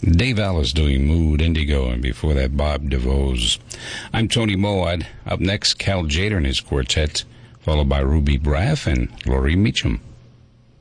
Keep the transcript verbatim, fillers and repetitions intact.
Dave Alice doing Mood Indigo, and before that, Bob DeVos. I'm Tony Moad. Up next, Cal Jader and his quartet, followed by Ruby Braff and Laurie Meacham.